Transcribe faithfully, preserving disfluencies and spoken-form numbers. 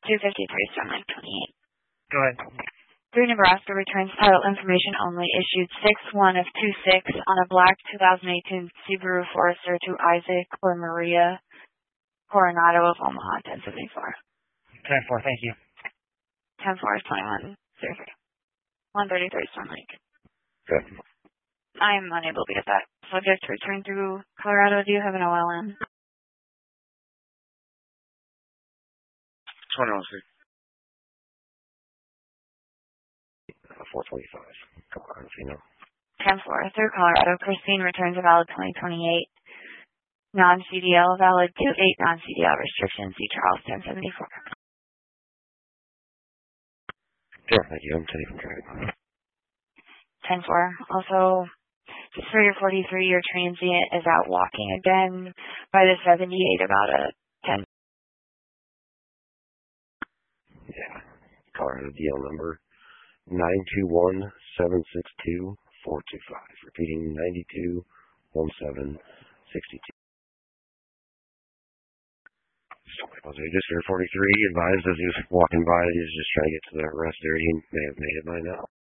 two fifty-three, Storm Lake twenty-eight. Go ahead. three Nebraska returns title information only, issued six one of two six on a black two thousand eighteen Subaru Forester to Isaac or Maria Coronado of Omaha, ten seventy-four. ten four, thank you. ten four, twenty-one, zero three. one thirty-three, Storm Lake. Good. I am unable to get that subject to return through Colorado. Do you have an O L N? twenty-one, six. four twenty-five. Come on, you know. ten four, through Colorado. Christine returns a valid twenty twenty-eight. Non-C D L valid two eight, non-C D L restrictions. C. Charles, ten seventy-four. Sure, thank you. I'm taking care of it. ten four. Also, just for your forty-three, your transient is out walking again by the seventy-eight, about a ten. Yeah. Colorado D L number nine two one, seven six two, four two five. Repeating nine two one seven six two. Just for forty-three, advised as he was walking by, he was just trying to get to the rest area. He may have made it by now.